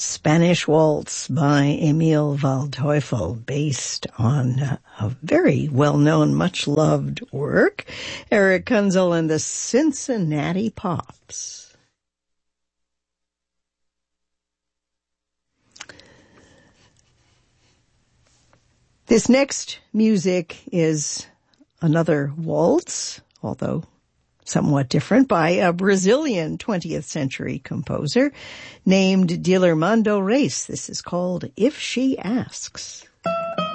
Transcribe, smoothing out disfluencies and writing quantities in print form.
Spanish Waltz by Emil Waldteufel, based on a very well-known, much-loved work. Eric Kunzel and the Cincinnati Pops. This next music is another waltz, although somewhat different, by a Brazilian 20th century composer named Dilermando Reis. This is called If She Asks.